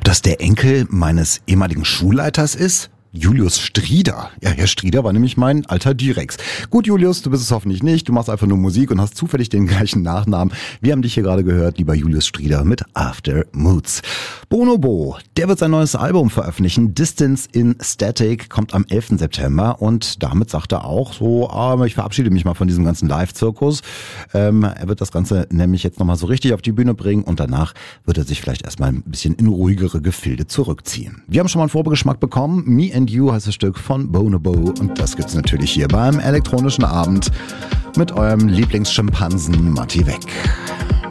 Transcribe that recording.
das der Enkel meines ehemaligen Schulleiters ist? Julius Strieder. Ja, Herr Strieder war nämlich mein alter Direx. Gut, Julius, du bist es hoffentlich nicht. Du machst einfach nur Musik und hast zufällig den gleichen Nachnamen. Wir haben dich hier gerade gehört, lieber Julius Strieder mit After Moods. Bonobo, der wird sein neues Album veröffentlichen. Distance in Static kommt am 11. September und damit sagt er auch so, ich verabschiede mich mal von diesem ganzen Live-Zirkus. Er wird das Ganze nämlich jetzt nochmal so richtig auf die Bühne bringen und danach wird er sich vielleicht erstmal ein bisschen in ruhigere Gefilde zurückziehen. Wir haben schon mal einen Vorgeschmack bekommen. Me and You heißt das Stück von Bonobo und das gibt's natürlich hier beim elektronischen Abend mit eurem Lieblingsschimpansen Matti Weck.